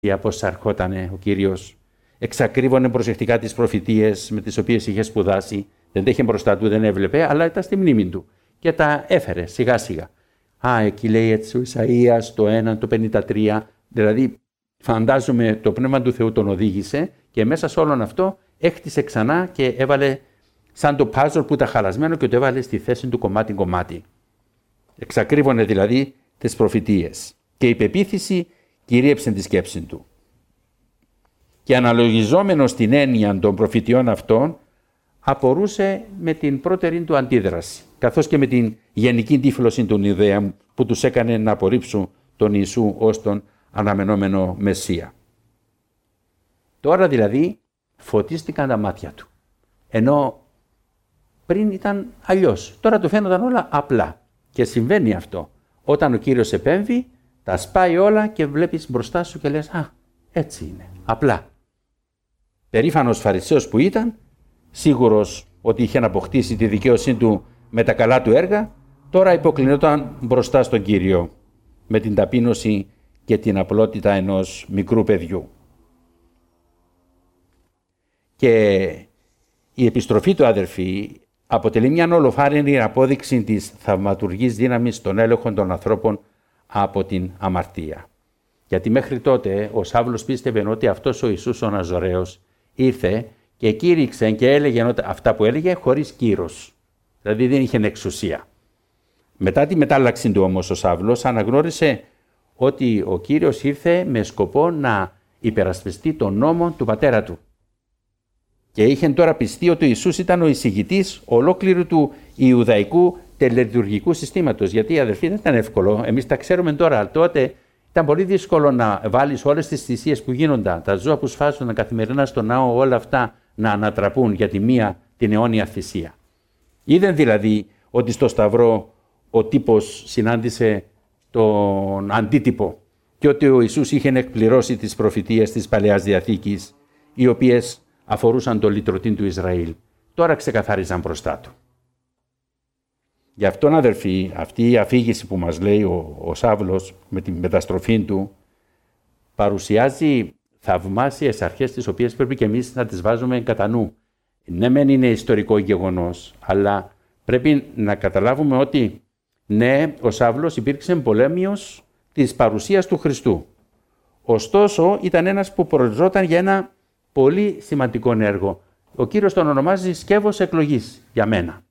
πώς αρχότανε ο Κύριος. Εξακρίβωνε προσεκτικά τις προφητείες με τις οποίες είχε σπουδάσει. Δεν τα είχε μπροστά του, δεν έβλεπε, αλλά ήταν στη μνήμη του. Και τα έφερε σιγά σιγά. Εκεί λέει έτσι ο Ισαΐας το 1, το 53. Δηλαδή φαντάζομαι το Πνεύμα του Θεού τον οδήγησε και μέσα σε όλον αυτό έκτισε ξανά και έβαλε σαν το puzzle που ήταν χαλασμένο και το έβαλε στη θέση του κομμάτι-κομμάτι. Εξακρίβωνε δηλαδή τις προφητείες. Και η πεποίθηση κυρίεψε τη σκέψη του. Και αναλογιζόμενος την έννοια των προφητιών αυτών, απορούσε με την πρώτερη του αντίδραση, καθώς και με την γενική τύφλωση των Ιουδαίων που τους έκανε να απορρίψουν τον Ιησού ως τον αναμενόμενο Μεσσία. Τώρα δηλαδή φωτίστηκαν τα μάτια του, ενώ πριν ήταν αλλιώς. Τώρα του φαίνονταν όλα απλά και συμβαίνει αυτό. Όταν ο Κύριος επέμβει, τα σπάει όλα και βλέπεις μπροστά σου και λες έτσι είναι, απλά. Περήφανος Φαρισαίος που ήταν, σίγουρος ότι είχε αποκτήσει τη δικαίωσή του με τα καλά του έργα, τώρα υποκλεινόταν μπροστά στον Κύριο με την ταπείνωση και την απλότητα ενός μικρού παιδιού. Και η επιστροφή του, αδερφοί, αποτελεί μια ολοφάρινη απόδειξη της θαυματουργής δύναμης των έλεγχων των ανθρώπων από την αμαρτία. Γιατί μέχρι τότε ο Σάβλος πίστευε ότι αυτός ο Ιησούς ο Ναζωραίος ήρθε και κήρυξε και έλεγε αυτά που έλεγε χωρίς κύρος. Δηλαδή δεν είχε εξουσία. Μετά τη μετάλλαξη του όμως ο Σάβλος αναγνώρισε ότι ο Κύριος ήρθε με σκοπό να υπερασπιστεί τον νόμο του πατέρα του. Και είχε τώρα πιστεί ότι ο Ιησούς ήταν ο εισηγητής ολόκληρου του Ιουδαϊκού τελετουργικού συστήματος. Γιατί, αδερφοί, δεν ήταν εύκολο. Εμείς τα ξέρουμε τώρα, αλλά τότε ήταν πολύ δύσκολο να βάλεις όλες τις θυσίες που γίνονταν, τα ζώα που σφάζονταν καθημερινά στο ναό, όλα αυτά να ανατραπούν για τη μία την αιώνια θυσία. Είδαν δηλαδή ότι στο Σταυρό ο τύπος συνάντησε τον αντίτυπο και ότι ο Ιησούς είχε εκπληρώσει τις προφητείες της Παλαιάς Διαθήκης, οι οποίες αφορούσαν το λυτρωτήν του Ισραήλ. Τώρα ξεκαθάριζαν μπροστά του. Γι' αυτόν, αδερφοί, αυτή η αφήγηση που μας λέει ο Σάβλος με την μεταστροφή του παρουσιάζει θαυμάσιες αρχές τις οποίες πρέπει και εμείς να τις βάζουμε κατά νου. Ναι, μεν είναι ιστορικό γεγονός, αλλά πρέπει να καταλάβουμε ότι ναι, ο Σάβλος υπήρξε πολέμιος της παρουσίας του Χριστού. Ωστόσο, ήταν ένας που προοριζόταν για ένα πολύ σημαντικό έργο. Ο Κύριος τον ονομάζει σκεύος εκλογής για μένα.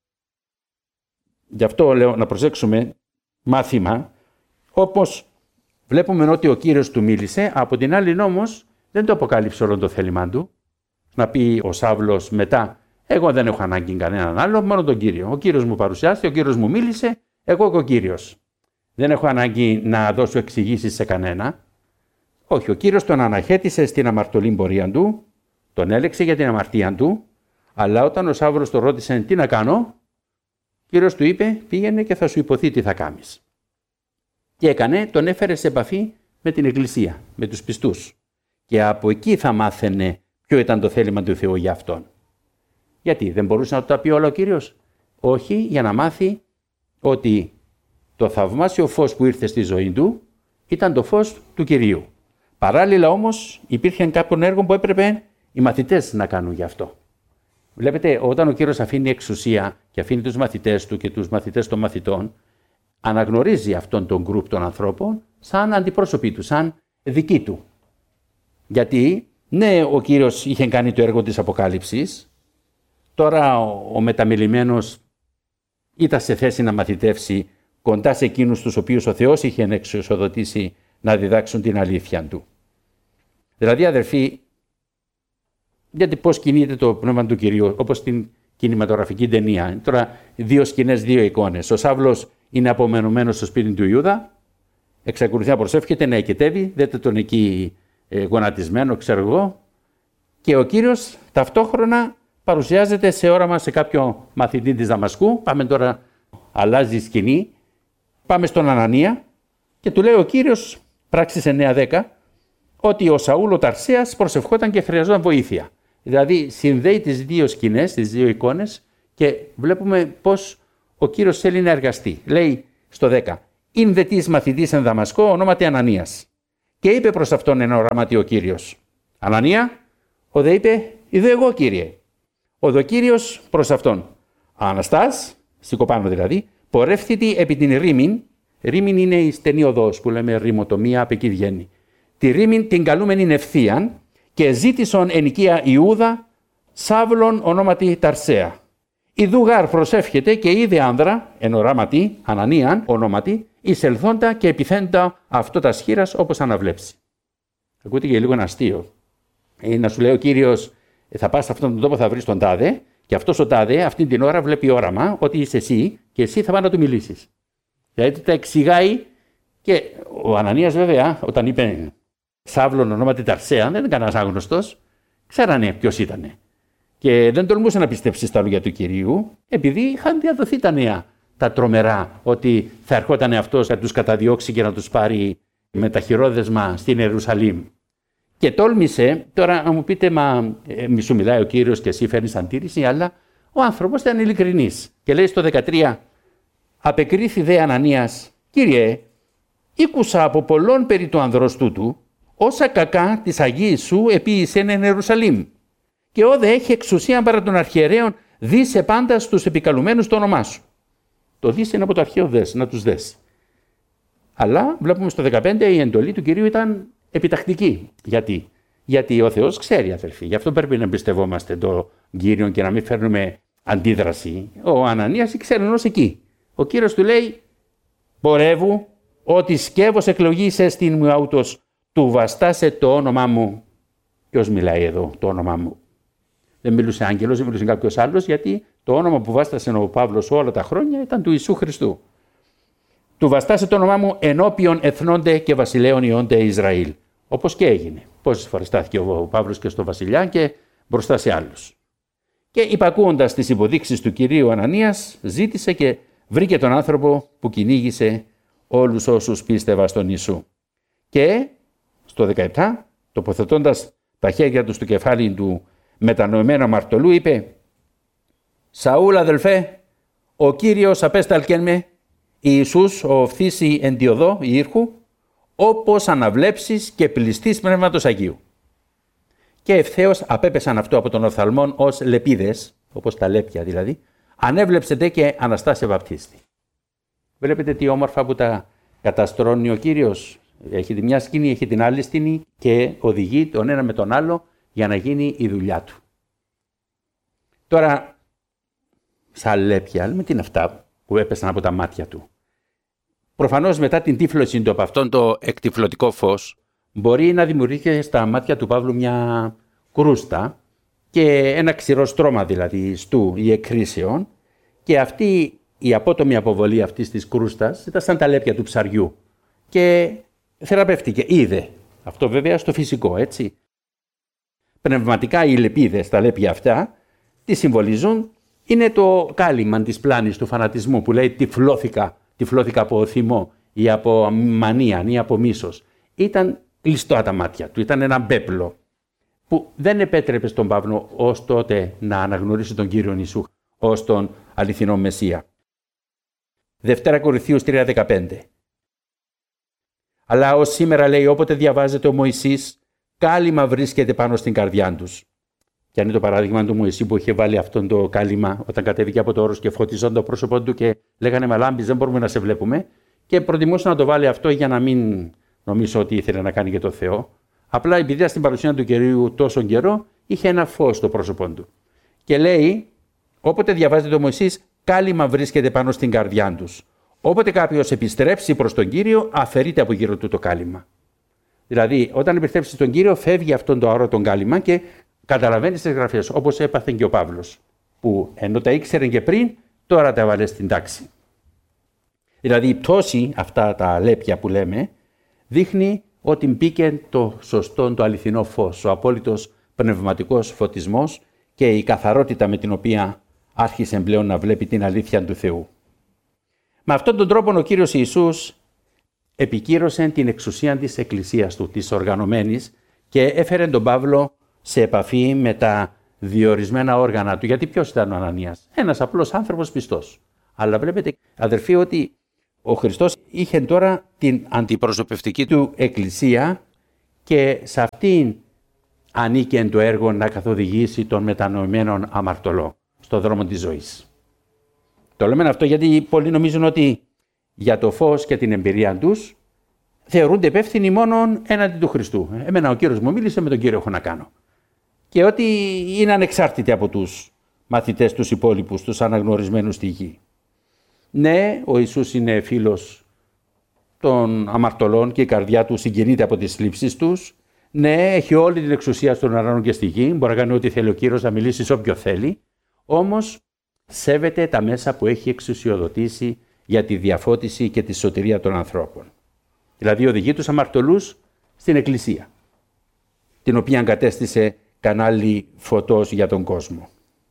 Γι' αυτό λέω να προσέξουμε μάθημα, όπως βλέπουμε ότι ο Κύριος του μίλησε, από την άλλη όμως δεν το αποκάλυψε όλο το θέλημά του. Να πει ο Σάβλος μετά, εγώ δεν έχω ανάγκη κανέναν άλλο, μόνο τον Κύριο. Ο Κύριος μου παρουσιάστηκε, ο Κύριος μου μίλησε, εγώ και ο Κύριος. Δεν έχω ανάγκη να δώσω εξηγήσεις σε κανένα. Όχι, ο Κύριος τον αναχέτησε στην αμαρτωλή πορεία του, τον έλεξε για την αμαρτία του, αλλά όταν ο Σάβλος τον ρώτησε τι να κάνω, ο Κύριος του είπε πήγαινε και θα σου υποθεί τι θα κάνεις. Και έκανε, τον έφερε σε επαφή με την Εκκλησία, με τους πιστούς. Και από εκεί θα μάθαινε ποιο ήταν το θέλημα του Θεού για αυτόν. Γιατί δεν μπορούσε να του τα πει όλα ο Κύριος? Όχι, για να μάθει ότι το θαυμάσιο φως που ήρθε στη ζωή του ήταν το φως του Κυρίου. Παράλληλα όμως υπήρχε κάποιον έργο που έπρεπε οι μαθητές να κάνουν γι' αυτό. Βλέπετε, όταν ο Κύριος αφήνει εξουσία και αφήνει τους μαθητές του και τους μαθητές των μαθητών, αναγνωρίζει αυτόν τον γκρουπ των ανθρώπων σαν αντιπρόσωποι του, σαν δικοί του. Γιατί, ναι, ο Κύριος είχε κάνει το έργο της Αποκάλυψης, τώρα ο μεταμιλημένος ήταν σε θέση να μαθητεύσει κοντά σε εκείνους τους οποίους ο Θεός είχε εξουσιοδοτήσει να διδάξουν την αλήθεια του. Δηλαδή, αδερφοί, γιατί πώς κινείται το πνεύμα του Κυρίου, όπως στην κινηματογραφική ταινία. Τώρα, δύο σκηνές, δύο εικόνες. Ο Σάβλος είναι απομενωμένος στο σπίτι του Ιούδα, εξακολουθεί να προσεύχεται, να εκετεύει, δείτε τον εκεί γονατισμένο, ξέρω εγώ, και ο Κύριος ταυτόχρονα παρουσιάζεται σε όραμα σε κάποιο μαθητή της Δαμασκού. Πάμε τώρα, αλλάζει η σκηνή, πάμε στον Ανανία και του λέει ο Κύριος, πράξεις 9-10, ότι ο Σαούλ ο Ταρσέας προσευχόταν και χρειαζόταν βοήθεια. Δηλαδή συνδέει τις δύο σκηνές, τις δύο εικόνες και βλέπουμε πώς ο Κύριος θέλει να εργαστεί. Λέει στο 10, «Ειν δε της μαθητής εν Δαμασκό ονόματι Ανανίας Και είπε προς αυτόν εν οραματί ο Κύριος: Ανανία. Ο δε είπε: Ιδε εγώ, Κύριε. Ο δε Κύριος προς αυτόν: Αναστάς, σηκωπάνω δηλαδή, πορεύθητη επί την ρήμην. Ρήμην είναι η στενή οδός που λέμε ρημοτομία, από εκεί βγαίνει. Τη ρήμην την καλούμενην ευθείαν και ζήτησον εν οικία Ιούδα Σάβλων ονόματι Ταρσέα. Ιδού γάρ προσεύχεται και είδε άνδρα εν οράματι, Ανανίαν ονόματι, εισελθόντα και επιθέντα αυτό τα σχήρας όπως αναβλέψει. Ακούτε και λίγο ένα αστείο. Να σου λέει ο Κύριος: θα πας σε αυτόν τον τόπο, θα βρεις τον τάδε, και αυτός ο τάδε αυτήν την ώρα βλέπει όραμα ότι είσαι εσύ και εσύ θα πάει να του μιλήσεις. Δηλαδή τα εξηγάει. Και ο Ανανίας βέβαια, όταν είπε Σάβλων ονόματι Ταρσέα, δεν ήταν κανένας άγνωστος, ξέρανε ποιος ήτανε. Και δεν τολμούσε να πιστέψει στα λόγια του Κυρίου, επειδή είχαν διαδοθεί τα νέα, τα τρομερά, ότι θα ερχόταν αυτός να τους καταδιώξει και να τους πάρει με τα χειρόδεσμα στην Ιερουσαλήμ. Και τόλμησε, τώρα να μου πείτε, μη σου μιλάει ο Κύριος και εσύ φέρνεις αντίρρηση, αλλά ο άνθρωπος ήταν ειλικρινής. Και λέει στο 13, απεκρίθη δε Ανανίας: Κύριε, ήκουσα από πολλών περί του ανδρός τούτου, όσα κακά της Αγίης σου επίησεν εν Ιερουσαλήμ. Και όδε έχει εξουσία παρά των αρχιερέων, δίσε πάντα στους επικαλουμένους το όνομά σου. Το δίσε είναι από το αρχαίο δες, να τους δες. Αλλά βλέπουμε στο 15 η εντολή του Κυρίου ήταν επιτακτική. Γιατί ο Θεός ξέρει, αδελφοί. Γι' αυτό πρέπει να εμπιστευόμαστε τον Κύριο και να μην φέρνουμε αντίδραση. Ο Ανανίας ξέρει ενός εκεί. Ο Κύριος του λέει: πορεύου ότι σκεύος εκλογήσε στην μου αούτος, του βαστάσε το όνομά μου. Ποιος μιλάει εδώ, το όνομά μου? Δεν μιλούσε άγγελος, δεν μιλούσε κάποιος άλλος, γιατί το όνομα που βάστασε ο Παύλος όλα τα χρόνια ήταν του Ιησού Χριστού. Του βαστάσε το όνομά μου ενώπιον εθνώνται και βασιλέων ιόνται Ισραήλ. Όπως και έγινε. Πόσες φορές στάθηκε ο Παύλος και στο βασιλιά και μπροστά σε άλλους. Και υπακούοντας τις υποδείξεις του Κυρίου, Ανανίας ζήτησε και βρήκε τον άνθρωπο που κυνήγησε όλους όσους πίστευαν στον Ιησού. Και στο 17, τοποθετώντας τα χέρια του στο κεφάλι του μετανοημένου αμαρτωλού, είπε: Σαούλ αδελφέ, ο Κύριος απέσταλκεν με, Ιησούς ο οφθήσι εν τη οδό ήρχου, όπως αναβλέψεις και πληστής Πνεύματος Αγίου. Και ευθέως απέπεσαν αυτό από τον οφθαλμόν ως λεπίδες, όπως τα λέπια δηλαδή, ανέβλεψετε και αναστάσε βαπτίστη. Βλέπετε τι όμορφα που τα καταστρώνει ο Κύριος. Έχει τη μια σκηνή, έχει την άλλη σκηνή και οδηγεί τον ένα με τον άλλο για να γίνει η δουλειά του. Τώρα, σαν λέπια, λέμε τι είναι αυτά που έπεσαν από τα μάτια του. Προφανώς μετά την τύφλωση του από αυτόν το εκτυφλωτικό φως, μπορεί να δημιουργήσει στα μάτια του Παύλου μια κρούστα και ένα ξηρό στρώμα δηλαδή στού ή εκκρίσεων, και αυτή η απότομη αποβολή αυτής της κρούστας ήταν σαν τα λέπια του ψαριού και θεραπεύτηκε, είδε. Αυτό βέβαια στο φυσικό, έτσι. Πνευματικά οι λεπίδες, τα λέπια αυτά, τι συμβολίζουν? Είναι το κάλυμα της πλάνης του φανατισμού που λέει τυφλώθηκα από θυμό ή από μανία ή από μίσος. Ήταν κλειστό τα μάτια του, ήταν ένα μπέπλο που δεν επέτρεπε στον Παύλο ως τότε να αναγνωρίσει τον Κύριο Ιησού ως τον αληθινό Μεσσία. 2 Κορινθίους 3:15. Αλλά ως σήμερα λέει, όποτε διαβάζεται ο Μωυσής, κάλυμα βρίσκεται πάνω στην καρδιά τους. Και αν είναι το παράδειγμα του Μωυσή που είχε βάλει αυτόν το κάλυμα όταν κατέβηκε από το όρος και φωτιζόταν το πρόσωπό του και λέγανε «Μα λάμπεις, δεν μπορούμε να σε βλέπουμε», και προτιμούσε να το βάλει αυτό για να μην νομίζω ότι ήθελε να κάνει για το Θεό. Απλά επειδή στην παρουσία του Κυρίου τόσο καιρό είχε ένα φως στο πρόσωπό του. Και λέει, όποτε διαβάζεται το Μωυσής, κάλυμα βρίσκεται πάνω στην καρδιά τους. Όποτε κάποιος επιστρέψει προς τον Κύριο, αφαιρείται από γύρω του το κάλυμα. Δηλαδή, όταν επιστρέψει στον Κύριο, φεύγει αυτόν το αόρατο κάλυμα και καταλαβαίνει τις γραφές, όπως έπαθε και ο Παύλος, που ενώ τα ήξερε και πριν, τώρα τα έβαλε στην τάξη. Δηλαδή, η πτώση, αυτά τα λέπια που λέμε, δείχνει ότι μπήκε το σωστό, το αληθινό φως, ο απόλυτος πνευματικός φωτισμός και η καθαρότητα με την οποία άρχισε πλέον να βλέπει την αλήθεια του Θεού. Με αυτόν τον τρόπο ο Κύριος Ιησούς επικύρωσε την εξουσία της Εκκλησίας του, της οργανωμένης, και έφερε τον Παύλο σε επαφή με τα διορισμένα όργανα του. Γιατί ποιος ήταν ο Ανανίας? Ένας απλός άνθρωπος πιστός. Αλλά βλέπετε, αδερφοί, ότι ο Χριστός είχε τώρα την αντιπροσωπευτική του Εκκλησία και σε αυτήν ανήκε το έργο να καθοδηγήσει τον μετανοημένον αμαρτωλό στον δρόμο της ζωής. Το λέμε αυτό γιατί πολλοί νομίζουν ότι για το φως και την εμπειρία τους θεωρούνται υπεύθυνοι μόνο έναντι του Χριστού. Εμένα ο Κύριος μου μίλησε, με τον Κύριο έχω να κάνω. Και ότι είναι ανεξάρτητοι από τους μαθητές, τους υπόλοιπους, τους αναγνωρισμένους στη γη. Ναι, ο Ιησούς είναι φίλος των αμαρτωλών και η καρδιά του συγκινείται από τις θλίψεις τους. Ναι, έχει όλη την εξουσία στον ουρανό και στη γη. Μπορεί να κάνει ό,τι θέλει ο Κύριος, να μιλήσει σε όποιο θέλει. Όμως σέβεται τα μέσα που έχει εξουσιοδοτήσει για τη διαφώτιση και τη σωτηρία των ανθρώπων. Δηλαδή οδηγεί τους αμαρτωλούς στην Εκκλησία, την οποία κατέστησε κανάλι φωτός για τον κόσμο.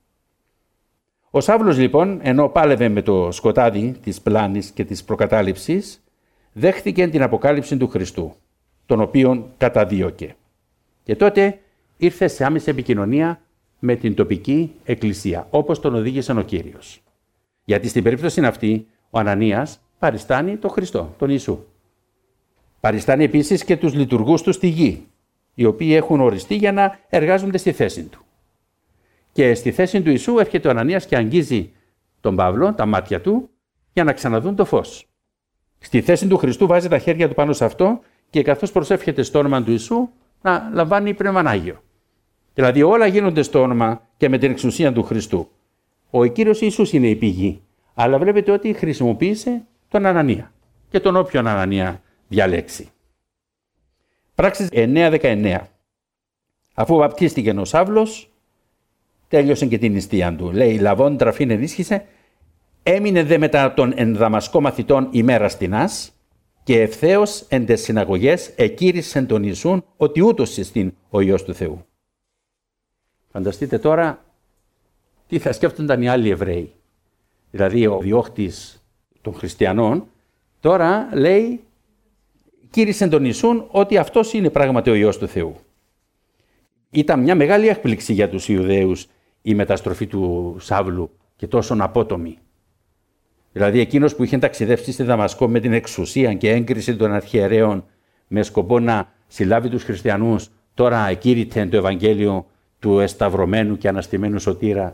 Ο Σαύλος λοιπόν, ενώ πάλευε με το σκοτάδι της πλάνης και της προκατάληψης, δέχθηκε την αποκάλυψη του Χριστού, τον οποίον καταδίωκε. Και τότε ήρθε σε άμεση επικοινωνία με την τοπική εκκλησία, όπως τον οδήγησε ο Κύριος. Γιατί στην περίπτωση αυτή ο Ανανίας παριστάνει τον Χριστό, τον Ιησού. Παριστάνει επίσης και τους λειτουργούς του στη γη, οι οποίοι έχουν οριστεί για να εργάζονται στη θέση του. Και στη θέση του Ιησού έρχεται ο Ανανίας και αγγίζει τον Παύλο, τα μάτια του, για να ξαναδούν το φως. Στη θέση του Χριστού βάζει τα χέρια του πάνω σε αυτό και καθώς προσεύχεται στο όνομα του Ιησού να λαμβάνει Πνεύμα Άγιο. Δηλαδή όλα γίνονται στο όνομα και με την εξουσία του Χριστού. Ο Κύριος Ιησούς είναι η πηγή, αλλά βλέπετε ότι χρησιμοποίησε τον Ανανία και τον όποιον Ανανία διαλέξει. Πράξεις 9-19. Αφού βαπτίστηκε ο Σαύλος, τέλειωσε και την νηστεία του. Λέει, λαβών τραφήν ενίσχυσε, έμεινε δε μετά των εν Δαμασκό μαθητών ημέρα στινάς και ευθέως εν τες συναγωγές εκήρυσεν τον Ιησούν ότι ούτως εστίν ο Υιός του Θεού. Φανταστείτε τώρα τι θα σκέφτονταν οι άλλοι Εβραίοι. Δηλαδή ο διώχτης των χριστιανών τώρα λέει, κήρυσεν τον Ιησούν ότι αυτός είναι πράγματι ο Υιός του Θεού. Ήταν μια μεγάλη έκπληξη για τους Ιουδαίους η μεταστροφή του Σαύλου και τόσον απότομη. Δηλαδή εκείνος που είχε ταξιδεύσει στη Δαμασκό με την εξουσία και έγκριση των αρχιερέων με σκοπό να συλλάβει τους χριστιανούς, τώρα εκήρυτε το Ευαγγέλιο του εσταυρωμένου και αναστημένου σωτήρα.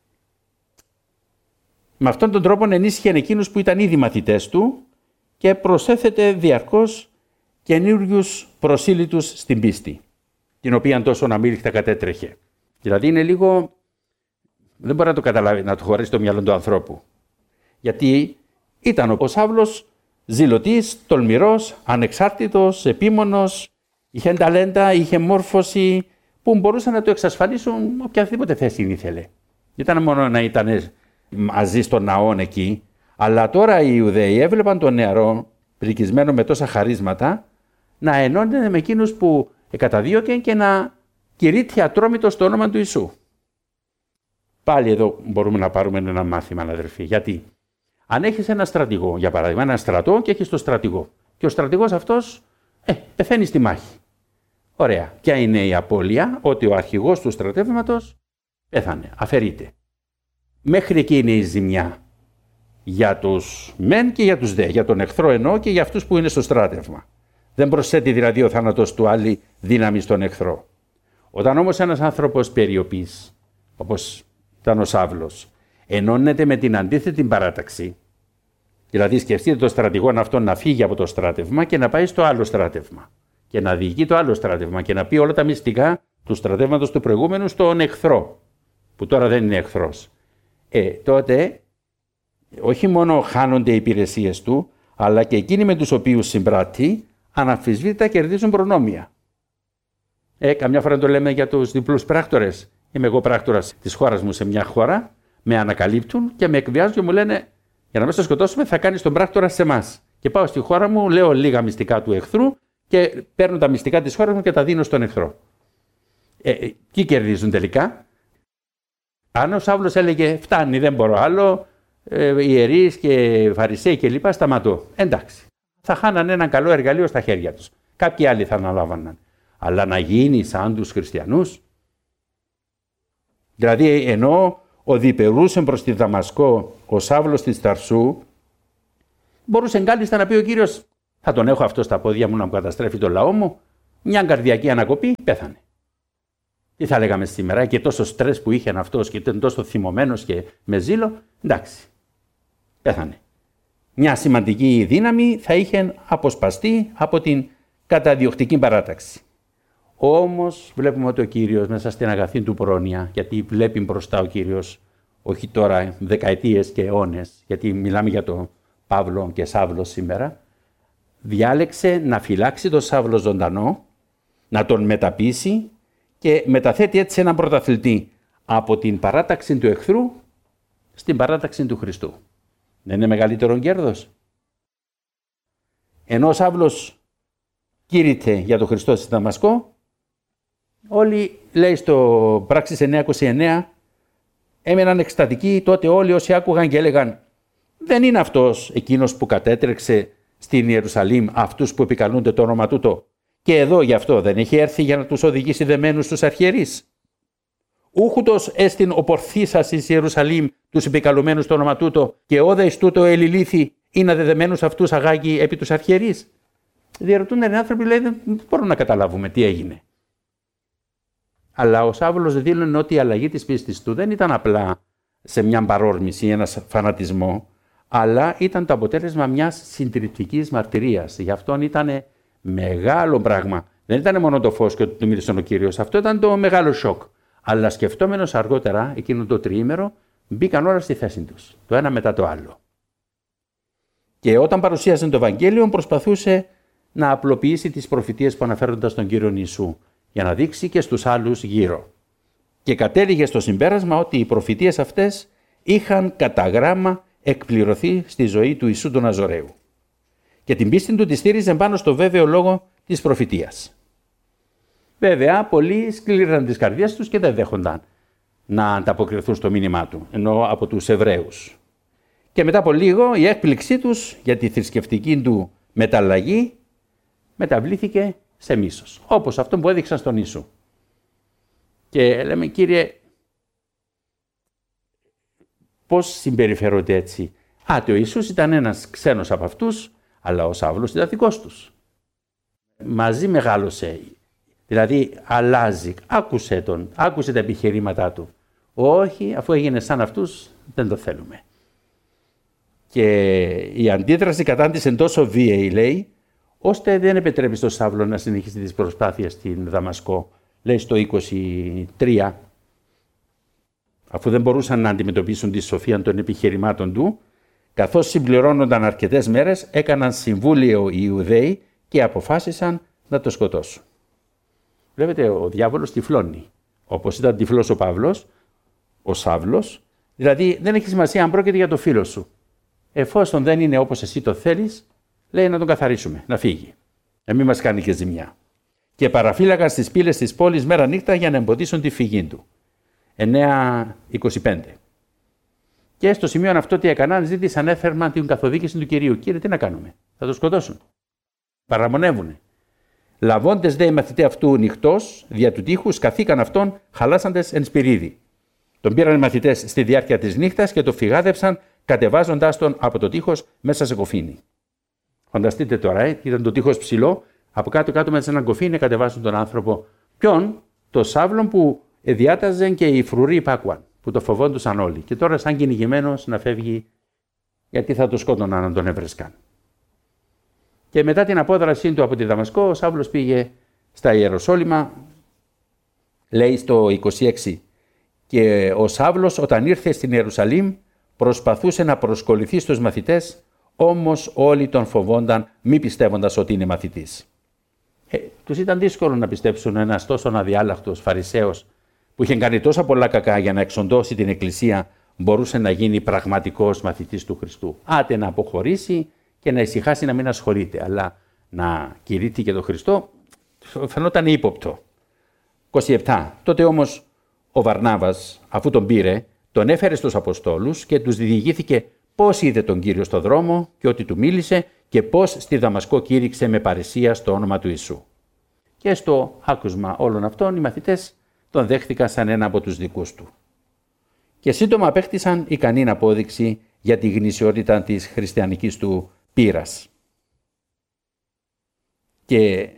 Με αυτόν τον τρόπο ενίσχυε εκείνους που ήταν ήδη μαθητές του και προσέθετε διαρκώς καινούριους προσήλυτους στην πίστη, την οποία τόσο αμήλικτα κατέτρεχε. Δηλαδή είναι λίγο, δεν μπορεί να το καταλάβει, να το χωρέσει το μυαλό του ανθρώπου. Γιατί ήταν ο Σαύλος ζηλωτής, τολμηρός, ανεξάρτητος, επίμονος, είχε ταλέντα, είχε μόρφωση που μπορούσαν να του εξασφαλίσουν οποιαδήποτε θέση ήθελε. Ήταν μόνο να ήταν μαζί στον ναό εκεί, αλλά τώρα οι Ιουδαίοι έβλεπαν τον νεαρό, πρικισμένο με τόσα χαρίσματα, να ενώνεται με εκείνους που καταδίωκαν και να κηρύττει ατρόμητο στο όνομα του Ιησού. Πάλι εδώ μπορούμε να πάρουμε ένα μάθημα, αδερφοί. Γιατί αν έχεις ένα στρατηγό, για παράδειγμα, ένα στρατό και έχεις το στρατηγό, και ο στρατηγός αυτός πεθαίνει στη μάχη. Ωραία. Ποια είναι η απώλεια? Ότι ο αρχηγός του στρατεύματος πέθανε, αφαιρείται. Μέχρι εκεί είναι η ζημιά. Για τους μεν και για τους δε. Για τον εχθρό εννοώ και για αυτούς που είναι στο στράτευμα. Δεν προσθέτει δηλαδή ο θάνατος του άλλη δύναμη στον εχθρό. Όταν όμως ένας άνθρωπος περιοπής, όπως ήταν ο Σαύλος, ενώνεται με την αντίθετη παράταξη, δηλαδή σκεφτείτε το στρατηγόν αυτόν να φύγει από το στράτευμα και να πάει στο άλλο στράτευμα και να διοικεί το άλλο στράτευμα και να πει όλα τα μυστικά του στρατεύματος του προηγούμενου στον εχθρό, που τώρα δεν είναι εχθρός. Τότε όχι μόνο χάνονται οι υπηρεσίες του, αλλά και εκείνοι με τους οποίους συμπράττει αναμφισβήτητα κερδίζουν προνόμια. Καμιά φορά το λέμε για τους διπλούς πράκτορες. Είμαι εγώ πράκτορας της χώρας μου σε μια χώρα, με ανακαλύπτουν και με εκβιάζουν και μου λένε, για να μην σε σκοτώσουμε, θα κάνεις τον πράκτορα σε εμάς. Και πάω στη χώρα μου, λέω λίγα μυστικά του εχθρού και παίρνω τα μυστικά της χώρας μου και τα δίνω στον εχθρό. Τι κερδίζουν τελικά? Αν ο Σαύλος έλεγε, φτάνει, δεν μπορώ άλλο, ιερείς και φαρισαίοι κλπ. Σταματώ. Εντάξει. Θα χάνανε ένα καλό εργαλείο στα χέρια τους. Κάποιοι άλλοι θα αναλάβαναν. Αλλά να γίνει σαν τους χριστιανούς. Δηλαδή, ενώ οδηπερούσε προς τη Δαμασκό ο Σαύλος της Ταρσού, μπορούσε κάλλιστα να πει ο Κύριος, θα τον έχω αυτό στα πόδια μου να μου καταστρέφει το λαό μου. μια καρδιακή ανακοπή, πέθανε. Τι θα λέγαμε σήμερα, και τόσο στρες που είχε αυτός και ήταν τόσο θυμωμένος και με ζήλο, εντάξει, πέθανε. Μια σημαντική δύναμη θα είχε αποσπαστεί από την καταδιοκτική παράταξη. Όμως βλέπουμε ότι ο Κύριος μέσα στην αγαθή του πρόνοια, γιατί βλέπει μπροστά ο Κύριος, όχι τώρα δεκαετίες και αιώνες, γιατί μιλάμε για τον Παύλο και Σαύλο σήμερα, διάλεξε να φυλάξει τον Σαύλο ζωντανό, να τον μεταπίσει και μεταθέτει έτσι έναν πρωταθλητή από την παράταξη του εχθρού στην παράταξη του Χριστού. Δεν είναι μεγαλύτερο κέρδος? Ενώ ο Σαύλος κήρυτε για τον Χριστό στη Δαμασκό, όλοι, λέει στο Πράξεις 9:29, έμεναν εκστατικοί τότε όλοι όσοι άκουγαν και έλεγαν, δεν είναι αυτός εκείνος που κατέτρεξε στην Ιερουσαλήμ αυτούς που επικαλούνται το όνομα τούτο, και εδώ γι' αυτό δεν έχει έρθει για να τους οδηγήσει δεμένους στους αρχιερείς? Ούχουτος έστιν ο πορθήσας εις Ιερουσαλήμ τους επικαλουμένους το όνομα τούτο, και όδα εις τούτο ελιλήθη ή να δεδεμένους αυτούς αγάγει επί τους αρχιερείς? Διαρωτούν οι άνθρωποι, λέει, δεν μπορούμε να καταλάβουμε τι έγινε. Αλλά ο Σαύλος δήλωνε ότι η αλλαγή της πίστης του δεν ήταν απλά σε μια παρόρμηση, ένας φανατισμό, αλλά ήταν το αποτέλεσμα μιας συντριπτικής μαρτυρίας. Γι' αυτόν ήταν μεγάλο πράγμα. Δεν ήταν μόνο το φως και ότι του μίλησε ο Κύριος. Αυτό ήταν το μεγάλο σοκ. Αλλά σκεφτόμενος αργότερα, εκείνο το τριήμερο, μπήκαν όλα στη θέση τους, το ένα μετά το άλλο. Και όταν παρουσίασε το Ευαγγέλιο, προσπαθούσε να απλοποιήσει τις προφητείες που αναφέρονται στον Κύριο Ιησού, για να δείξει και στους άλλους γύρω. Και κατέληγε στο συμπέρασμα ότι οι προφητείες αυτές είχαν κατά γράμμα εκπληρωθεί στη ζωή του Ιησού του Ναζωραίου. Και την πίστη του τη στήριζε πάνω στο βέβαιο λόγο της προφητείας. Βέβαια, πολλοί σκλήραν τις καρδιές τους και δεν δέχονταν να ανταποκριθούν στο μήνυμά του, ενώ από τους Εβραίους. Και μετά από λίγο η έκπληξή τους για τη θρησκευτική του μεταλλαγή μεταβλήθηκε σε μίσος, όπως αυτό που έδειξαν στον Ιησού. Και λέμε, Κύριε, πώς συμπεριφέρονται έτσι? Ο Ιησούς ήταν ένας ξένος από αυτούς, αλλά ο Σαύλος ήταν δικός τους. Μαζί μεγάλωσε, δηλαδή αλλάζει, άκουσε τον, άκουσε τα επιχειρήματά του. Όχι, αφού έγινε σαν αυτούς, δεν το θέλουμε. Και η αντίδραση κατά της είναι τόσο βίαιη, λέει, ώστε δεν επιτρέπει στον Σαύλο να συνεχίσει τις προσπάθειες στην Δαμασκό. Λέει στο 23, αφού δεν μπορούσαν να αντιμετωπίσουν τη σοφία των επιχειρημάτων του, καθώς συμπληρώνονταν αρκετές μέρες, έκαναν συμβούλιο οι Ιουδαίοι και αποφάσισαν να το σκοτώσουν. Βλέπετε, ο διάβολος τυφλώνει. Όπως ήταν τυφλός ο Παύλος, ο Σαύλος, δηλαδή δεν έχει σημασία αν πρόκειται για το φίλο σου. Εφόσον δεν είναι όπως εσύ το θέλεις, λέει να τον καθαρίσουμε, να φύγει. Να μην μας κάνει και ζημιά. Και παραφύλακαν στις πύλες της πόλης μέρα νύχτα για να εμποδίσουν τη φυγή του. 9:25. Και στο σημείο αυτό τι έκαναν, ζήτησαν έφερμα την καθοδήγηση του Κυρίου. Κύριε, τι να κάνουμε, θα το σκοτώσουν. Παραμονεύουνε. Λαβώντες δε οι μαθητές αυτού νυχτός, δια του τείχους, καθήκαν αυτόν χαλάσαντες εν σπυρίδι. Τον πήραν οι μαθητές στη διάρκεια της νύχτας και το φυγάδευσαν, κατεβάζοντάς τον από το τείχος μέσα σε κοφίνι. Φανταστείτε τώρα, ήταν το τείχος ψηλό, από κάτω-κάτω μέσα σε έναν κοφίνι κατεβάζουν τον άνθρωπο. Ποιον? Το Σαύλον που διάταζε και οι φρουροί υπάκουαν, που το φοβόντουσαν όλοι. Και τώρα, σαν κυνηγημένος, να φεύγει, γιατί θα το σκότωναν αν τον έβρεσκαν. Και μετά την απόδρασή του από τη Δαμασκό, ο Σαύλος πήγε στα Ιεροσόλυμα, λέει στο 26. Και ο Σαύλος όταν ήρθε στην Ιερουσαλήμ προσπαθούσε να προσκοληθεί στους μαθητές, όμως όλοι τον φοβόνταν, μη πιστεύοντας ότι είναι μαθητής. Τους ήταν δύσκολο να πιστέψουν ένας τόσο αδιάλαχτος Φαρισαίος που είχε κάνει τόσα πολλά κακά για να εξοντώσει την Εκκλησία, μπορούσε να γίνει πραγματικός μαθητής του Χριστού. Άτε να αποχωρήσει και να ησυχάσει να μην ασχολείται, αλλά να κηρύττει και τον Χριστό φαινόταν ύποπτο. 27. Τότε όμως ο Βαρνάβας, αφού τον πήρε, τον έφερε στους Αποστόλους και τους διηγήθηκε πώς είδε τον Κύριο στο δρόμο και ότι του μίλησε και πώς στη Δαμασκό κήρυξε με παρησία στο όνομα του Ιησού. Και στο άκουσμα όλων αυτών οι μαθητές τον δέχθηκαν σαν ένα από τους δικούς του. Και σύντομα απέκτησαν ικανή απόδειξη για τη γνησιότητα της χριστιανικής του πείρας. Και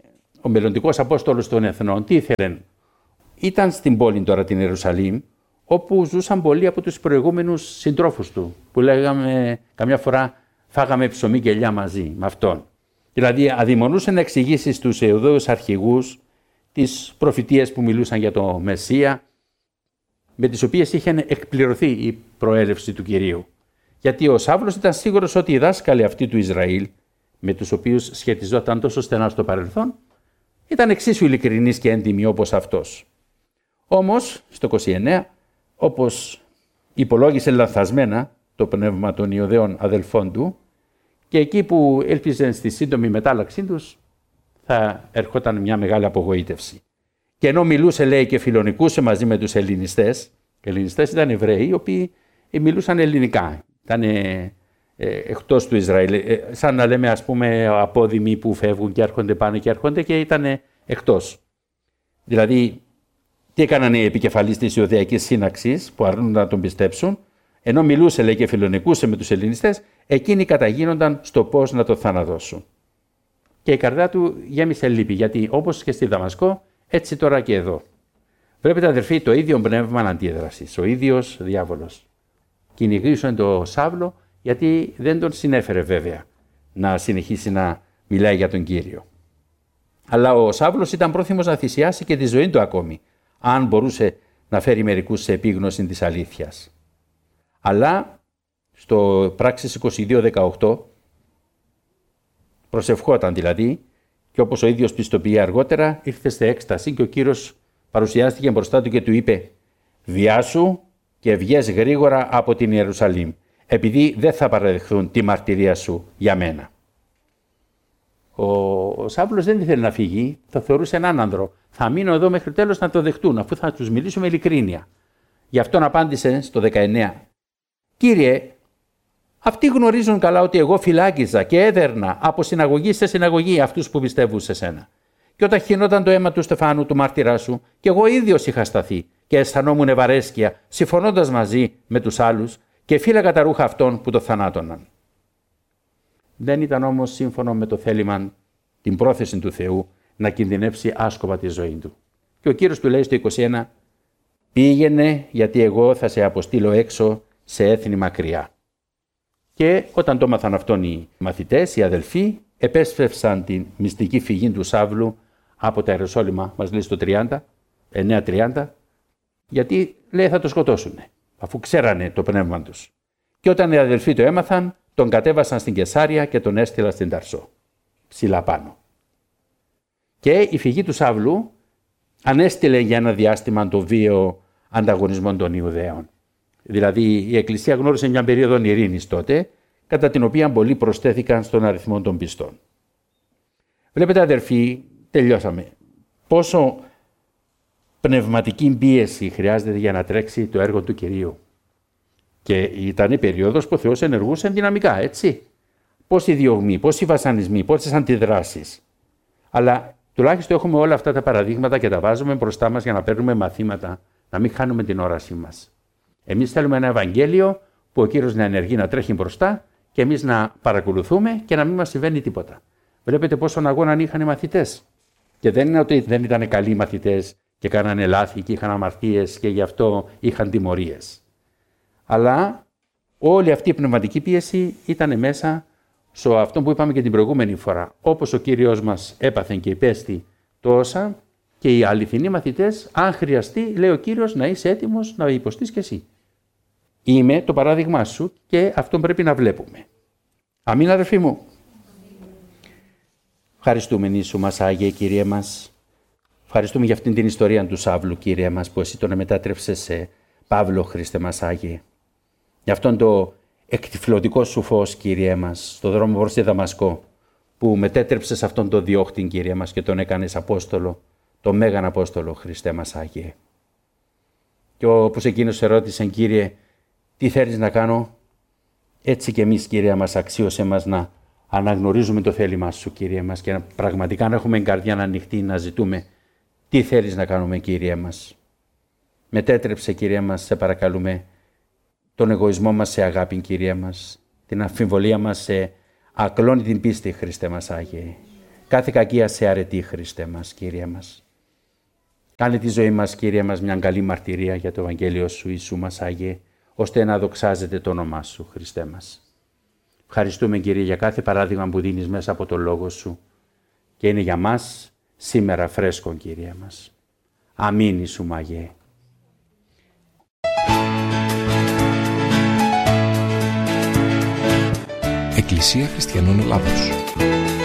ο μελλοντικός Απόστολος των Εθνών, τι ήθελε? Ήταν στην πόλη τώρα την Ιερουσαλήμ, όπου ζούσαν πολλοί από τους προηγούμενους συντρόφους του, που λέγαμε καμιά φορά φάγαμε ψωμί και ελιά μαζί με αυτόν. Δηλαδή αδειμονούσε να εξηγήσει στους Ιουδαίους αρχηγούς τις προφητείες που μιλούσαν για το Μεσσία, με τις οποίες είχε εκπληρωθεί η προέλευση του Κυρίου. Γιατί ο Σαύλος ήταν σίγουρος ότι οι δάσκαλοι αυτοί του Ισραήλ, με τους οποίους σχετιζόταν τόσο στενά στο παρελθόν, ήταν εξίσου ειλικρινείς και έντιμοι όπως αυτός. Όμως, στο 29, όπως υπολόγισε λανθασμένα το πνεύμα των Ιουδαίων αδελφών του, και εκεί που έλπιζε στη σύντομη μετάλλαξή τους, θα ερχόταν μια μεγάλη απογοήτευση. Και ενώ μιλούσε, λέει, και φιλονικούσε μαζί με τους Ελληνιστές, οι Ελληνιστές ήταν Εβραίοι, οι οποίοι μιλούσαν ελληνικά, ήταν εκτός του Ισραήλ, σαν να λέμε, ας πούμε, απόδημοι που φεύγουν και έρχονται, πάνε και έρχονται, και ήταν εκτός. Δηλαδή, τι έκαναν οι επικεφαλείς της Ιουδαϊκής Σύναξης που αρνούνταν να τον πιστέψουν? Ενώ μιλούσε, λέει, και φιλονικούσε με τους Ελληνιστές, εκείνοι καταγίνονταν στο πώς να το θανατώσουν. Και η καρδιά του γέμισε λύπη, γιατί όπως και στη Δαμασκό, έτσι τώρα και εδώ. Βλέπετε, αδερφοί, το ίδιο πνεύμα αντίδρασης, ο ίδιος διάβολος. Κυνηγήσαν τον Σαύλο, γιατί δεν τον συνέφερε βέβαια να συνεχίσει να μιλάει για τον Κύριο. Αλλά ο Σαύλος ήταν πρόθυμος να θυσιάσει και τη ζωή του ακόμη, αν μπορούσε να φέρει μερικούς σε επίγνωση της αλήθειας. Αλλά στο Πράξεις 22-18 προσευχόταν δηλαδή, και όπως ο ίδιος πιστοποιεί αργότερα, ήρθε σε έκσταση και ο Κύριος παρουσιάστηκε μπροστά του και του είπε: «Βιάσου και βγες γρήγορα από την Ιερουσαλήμ, επειδή δεν θα παραδεχθούν τη μαρτυρία σου για μένα». Ο Σαύλος δεν ήθελε να φύγει, το θεωρούσε έναν άνδρο. Θα μείνω εδώ μέχρι τέλος να το δεχτούν, αφού θα τους μιλήσω με ειλικρίνεια. Γι' αυτόν απάντησε στο 19: «Κύριε, αυτοί γνωρίζουν καλά ότι εγώ φυλάκιζα και έδερνα από συναγωγή σε συναγωγή αυτούς που πιστεύουν σε σένα. Και όταν χυνόταν το αίμα του Στεφάνου, του μάρτυρά σου, και εγώ ίδιος είχα σταθεί και αισθανόμουν ευαρέσκεια, συμφωνώντας μαζί με τους άλλους, και φύλαγα τα ρούχα αυτών που το θανάτωναν». Δεν ήταν όμως σύμφωνο με το θέλημα, την πρόθεση του Θεού, να κινδυνεύσει άσκοπα τη ζωή του. Και ο Κύριος του λέει στο 21: «Πήγαινε, γιατί εγώ θα σε αποστείλω έξω σε έθνη μακριά». Και όταν το μάθαν αυτόν οι μαθητές, οι αδελφοί, επέσπευσαν την μυστική φυγή του Σαύλου από τα Ιεροσόλυμα, μας λέει στο 9:30, γιατί λέει θα το σκοτώσουν, αφού ξέρανε το πνεύμα τους. Και όταν οι αδελφοί το έμαθαν, τον κατέβασαν στην Κεσάρια και τον έστειλαν στην Ταρσό, ψηλά πάνω. Και η φυγή του Σαύλου ανέστειλε για ένα διάστημα το βίαιο ανταγωνισμό των Ιουδαίων. Δηλαδή η Εκκλησία γνώρισε μια περίοδο ειρήνης τότε, κατά την οποία πολλοί προσθέθηκαν στον αριθμό των πιστών. Βλέπετε, αδερφοί, τελειώσαμε. Πόσο πνευματική πίεση χρειάζεται για να τρέξει το έργο του Κυρίου. Και ήταν η περίοδος που ο Θεός ενεργούσε δυναμικά, έτσι. Πόσοι διωγμοί, πόσοι βασανισμοί, πόσες αντιδράσεις. Αλλά τουλάχιστον έχουμε όλα αυτά τα παραδείγματα και τα βάζουμε μπροστά μας για να παίρνουμε μαθήματα, να μην χάνουμε την όρασή μας. Εμείς θέλουμε ένα Ευαγγέλιο που ο Κύριος να ενεργεί, να τρέχει μπροστά και εμείς να παρακολουθούμε και να μην μας συμβαίνει τίποτα. Βλέπετε πόσον αγώνα είχαν οι μαθητές. Και δεν είναι ότι δεν ήταν καλοί οι μαθητές και κάνανε λάθη και είχαν αμαρτίες και γι' αυτό είχαν τιμωρίες. Αλλά όλη αυτή η πνευματική πίεση ήταν μέσα σε αυτό που είπαμε και την προηγούμενη φορά. Όπως ο Κύριος μας έπαθε και υπέστη τόσα, και οι αληθινοί μαθητές, αν χρειαστεί, λέει ο Κύριος, να είσαι έτοιμος να υποστείς και εσύ. Είμαι το παράδειγμά σου και αυτό πρέπει να βλέπουμε. Αμήν, αδερφοί μου. Ευχαριστούμε νήσου μας, Άγιε Κύριε μας. Ευχαριστούμε για αυτήν την ιστορία του Σαύλου, Κύριε μας, που εσύ τον μετάτρεψες σε Παύλο, Χριστέ μας Άγιε. Για αυτόν το εκτυφλωτικό σου φως, Κύριε μας, στον δρόμο προς τη Δαμασκό, που μετέτρεψες αυτόν τον διώχτη, Κύριε μας, και τον έκανες Απόστολο, το Μέγαν Απόστολο, Χριστέ μας Άγιε. Και όπως εκείνος ερώτησε, Κύριε, τι θέλεις να κάνω, έτσι και εμείς, Κύριε μας, αξίωσε μας να αναγνωρίζουμε το θέλημά σου, Κύριε μας, και πραγματικά να έχουμε καρδιά να ανοιχτεί, να ζητούμε τι θέλεις να κάνουμε, Κύριε μας. Μετέτρεψε, Κύριε μας, σε παρακαλούμε, τον εγωισμό μας σε αγάπη, Κύριε μας, την αμφιβολία μας σε ακλόνητη πίστη, Χριστέ μας Άγιε. κάθε κακία σε αρετή, Χριστέ μας, Κύριε μας. Κάνε τη ζωή μας, Κύριε μας, μια καλή μαρτυρία για το Ευαγγέλιο Σου, Ιησού μας Άγιε, ώστε να δοξάζεται το όνομά Σου, Χριστέ μας. Ευχαριστούμε, Κύριε, για κάθε παράδειγμα που δίνεις μέσα από το Λόγο Σου και είναι για μας σήμερα φρέσκο, Κύριε μας. Αμήν, Ιησού Άγιε. Εκκλησία Χριστιανών Ελλάδος.